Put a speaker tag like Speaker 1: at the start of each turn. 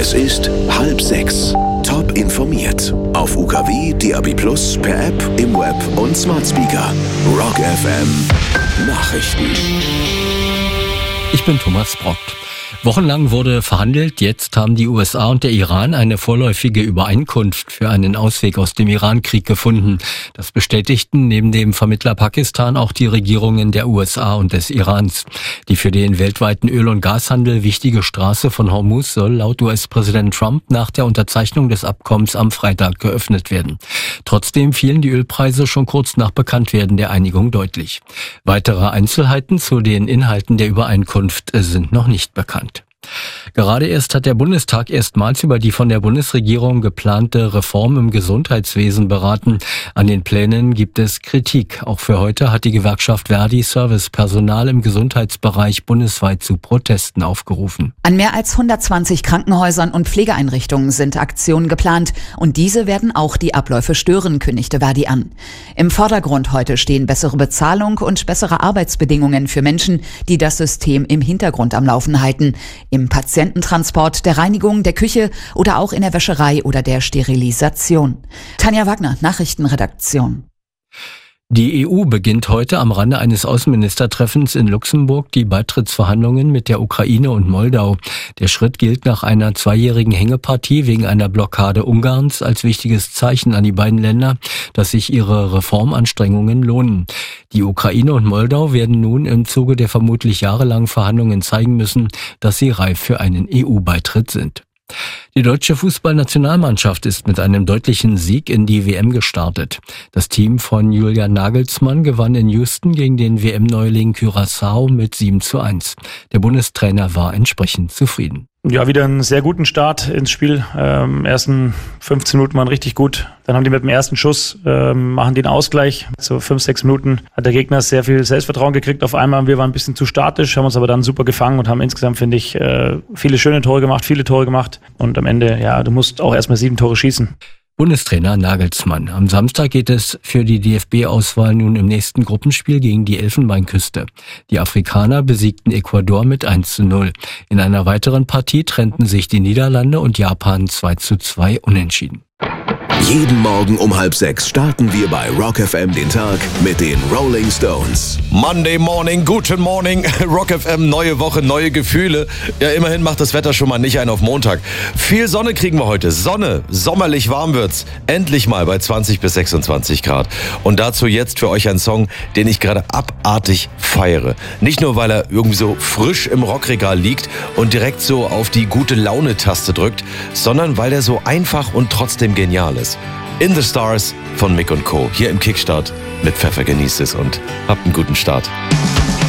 Speaker 1: Es ist 5:30. Top informiert. Auf UKW, DAB+, per App, im Web und Smart Speaker. Rock FM Nachrichten.
Speaker 2: Ich bin Thomas Brockt. Wochenlang wurde verhandelt. Jetzt haben die USA und der Iran eine vorläufige Übereinkunft für einen Ausweg aus dem Iran-Krieg gefunden. Das bestätigten neben dem Vermittler Pakistan auch die Regierungen der USA und des Irans. Die für den weltweiten Öl- und Gashandel wichtige Straße von Hormuz soll laut US-Präsident Trump nach der Unterzeichnung des Abkommens am Freitag geöffnet werden. Trotzdem fielen die Ölpreise schon kurz nach Bekanntwerden der Einigung deutlich. Weitere Einzelheiten zu den Inhalten der Übereinkunft sind noch nicht bekannt. Gerade erst hat der Bundestag erstmals über die von der Bundesregierung geplante Reform im Gesundheitswesen beraten. An den Plänen gibt es Kritik. Auch für heute hat die Gewerkschaft Verdi Servicepersonal im Gesundheitsbereich bundesweit zu Protesten aufgerufen.
Speaker 3: An mehr als 120 Krankenhäusern und Pflegeeinrichtungen sind Aktionen geplant und diese werden auch die Abläufe stören, kündigte Verdi an. Im Vordergrund heute stehen bessere Bezahlung und bessere Arbeitsbedingungen für Menschen, die das System im Hintergrund am Laufen halten. Im Patiententransport, der Reinigung, der Küche oder auch in der Wäscherei oder der Sterilisation. Tanja Wagner, Nachrichtenredaktion.
Speaker 2: Die EU beginnt heute am Rande eines Außenministertreffens in Luxemburg die Beitrittsverhandlungen mit der Ukraine und Moldau. Der Schritt gilt nach einer 2-jährigen Hängepartie wegen einer Blockade Ungarns als wichtiges Zeichen an die beiden Länder, dass sich ihre Reformanstrengungen lohnen. Die Ukraine und Moldau werden nun im Zuge der vermutlich jahrelangen Verhandlungen zeigen müssen, dass sie reif für einen EU-Beitritt sind. Die deutsche Fußballnationalmannschaft ist mit einem deutlichen Sieg in die WM gestartet. Das Team von Julian Nagelsmann gewann in Houston gegen den WM-Neuling Curaçao mit 7:1. Der Bundestrainer war entsprechend zufrieden.
Speaker 4: Ja, wieder einen sehr guten Start ins Spiel. Ersten 15 Minuten waren richtig gut. Dann haben die mit dem ersten Schuss, machen den Ausgleich. So 5-6 Minuten hat der Gegner sehr viel Selbstvertrauen gekriegt. Auf einmal, wir waren ein bisschen zu statisch, haben uns aber dann super gefangen und haben insgesamt, finde ich, viele schöne Tore gemacht, viele Tore gemacht. Und am Ende, ja, du musst auch erstmal 7 Tore schießen.
Speaker 2: Bundestrainer Nagelsmann. Am Samstag geht es für die DFB-Auswahl nun im nächsten Gruppenspiel gegen die Elfenbeinküste. Die Afrikaner besiegten Ecuador mit 1:0. In einer weiteren Partie trennten sich die Niederlande und Japan 2:2 unentschieden.
Speaker 1: Jeden Morgen um 5:30 starten wir bei Rock FM den Tag mit den Rolling Stones.
Speaker 5: Monday morning, guten Morning, Rock FM, neue Woche, neue Gefühle. Ja, immerhin macht das Wetter schon mal nicht einen auf Montag. Viel Sonne kriegen wir heute, Sonne, sommerlich warm wird's. Endlich mal bei 20 bis 26 Grad. Und dazu jetzt für euch ein Song, den ich gerade abartig feiere. Nicht nur, weil er irgendwie so frisch im Rockregal liegt und direkt so auf die Gute-Laune-Taste drückt, sondern weil er so einfach und trotzdem genial ist. In the Stars von Mick & Co. Hier im Kickstart mit Pfeffer genießt es und habt einen guten Start.